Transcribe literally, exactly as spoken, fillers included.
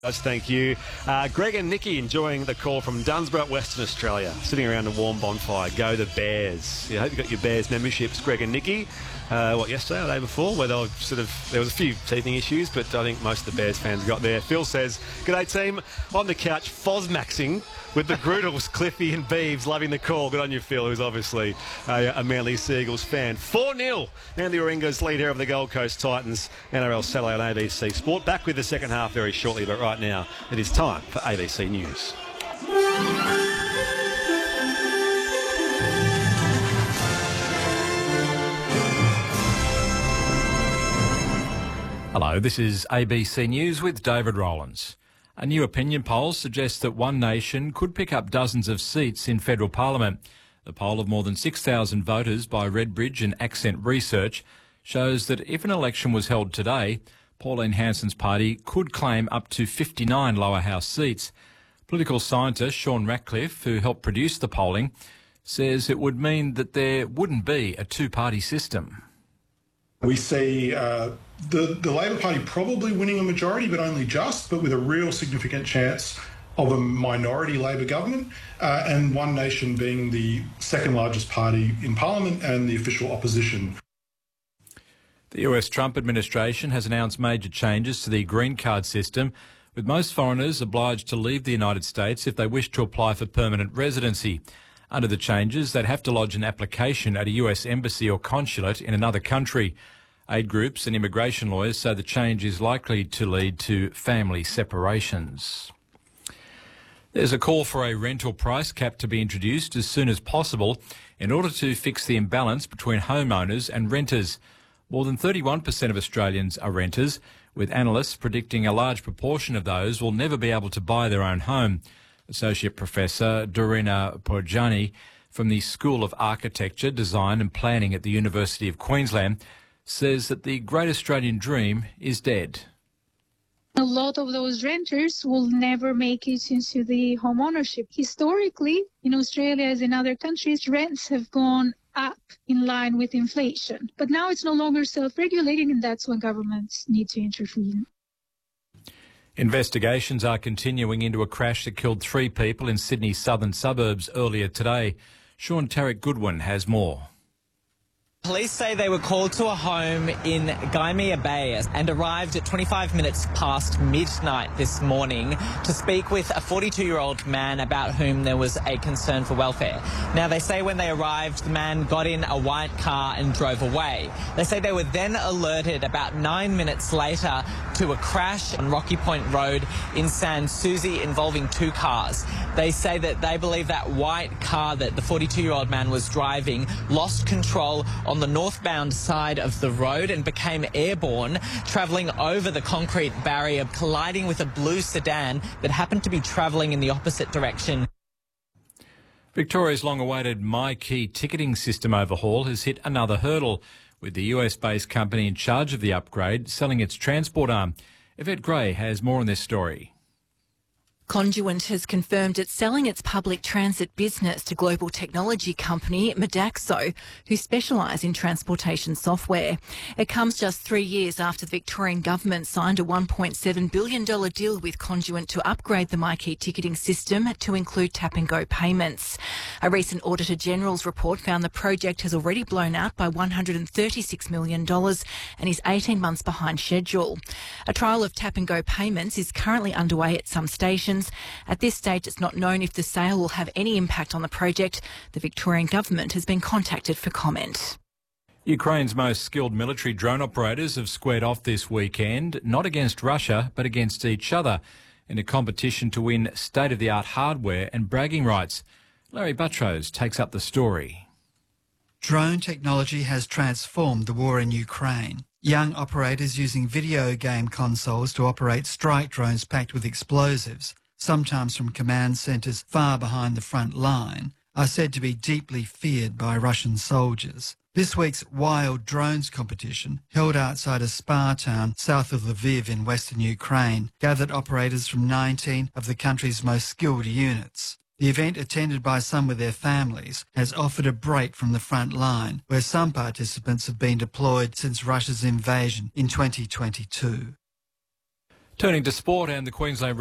Thank you. Uh, Greg and Nikki enjoying the call from Dunsborough, Western Australia, sitting around a warm bonfire. Go the Bears. Yeah, I hope you got your Bears memberships, Greg and Nikki. Uh, what, yesterday or the day before, where they were sort of, there was a few teething issues, but I think most of the Bears fans got there. Phil says, "G'day team, on the couch, Fosmaxing with the Groodles, Cliffy and Beeves, loving the call." Good on you, Phil, who's obviously a, a Manly Seagulls fan. four nil, Andy Oringa's lead here of the Gold Coast Titans, N R L Saturday on A B C Sport. Back with the second half very shortly, but right now it is time for A B C News. Hello, this is A B C News with David Rowlands. A new opinion poll suggests that One Nation could pick up dozens of seats in federal parliament. The poll of more than six thousand voters by Redbridge and Accent Research shows that if an election was held today, Pauline Hanson's party could claim up to fifty-nine lower house seats. Political scientist Sean Ratcliffe, who helped produce the polling, says it would mean that there wouldn't be a two-party system. We see uh, the, the Labor Party probably winning a majority, but only just, but with a real significant chance of a minority Labor government, uh, and One Nation being the second largest party in Parliament and the official opposition. The U S Trump administration has announced major changes to the green card system, with most foreigners obliged to leave the United States if they wish to apply for permanent residency. Under the changes, they'd have to lodge an application at a U S embassy or consulate in another country. Aid groups and immigration lawyers say the change is likely to lead to family separations. There's a call for a rental price cap to be introduced as soon as possible in order to fix the imbalance between homeowners and renters. More than thirty-one percent of Australians are renters, with analysts predicting a large proportion of those will never be able to buy their own home. Associate Professor Dorina Porjani from the School of Architecture, Design and Planning at the University of Queensland says that the great Australian dream is dead. A lot of those renters will never make it into the home ownership. Historically, in Australia as in other countries, rents have gone up in line with inflation. But now it's no longer self-regulating, and that's when governments need to intervene. Investigations are continuing into a crash that killed three people in Sydney's southern suburbs earlier today. Sean Tarek Goodwin has more. Police say they were called to a home in Gymea Bay and arrived at twenty-five minutes past midnight this morning to speak with a forty-two-year-old man about whom there was a concern for welfare. Now, they say when they arrived, the man got in a white car and drove away. They say they were then alerted about nine minutes later to a crash on Rocky Point Road in Sans Souci involving two cars. They say that they believe that white car that the forty-two-year-old man was driving lost control on the northbound side of the road and became airborne, travelling over the concrete barrier, colliding with a blue sedan that happened to be travelling in the opposite direction. Victoria's long-awaited MyKey ticketing system overhaul has hit another hurdle, with the U S-based company in charge of the upgrade selling its transport arm. Yvette Gray has more on this story. Conduent has confirmed it's selling its public transit business to global technology company Modaxo, who specialise in transportation software. It comes just three years after the Victorian government signed a one point seven billion dollars deal with Conduent to upgrade the MyKey ticketing system to include tap-and-go payments. A recent Auditor General's report found the project has already blown out by one hundred thirty-six million dollars and is eighteen months behind schedule. A trial of tap-and-go payments is currently underway at some stations. At this stage, it's not known if the sale will have any impact on the project. The Victorian government has been contacted for comment. Ukraine's most skilled military drone operators have squared off this weekend, not against Russia, but against each other, in a competition to win state-of-the-art hardware and bragging rights. Larry Buttrose takes up the story. Drone technology has transformed the war in Ukraine. Young operators using video game consoles to operate strike drones packed with explosives, sometimes from command centres far behind the front line, are said to be deeply feared by Russian soldiers. This week's Wild Drones competition, held outside a spa town south of Lviv in western Ukraine, gathered operators from nineteen of the country's most skilled units. The event, attended by some with their families, has offered a break from the front line, where some participants have been deployed since Russia's invasion in twenty twenty-two. Turning to sport, and the Queensland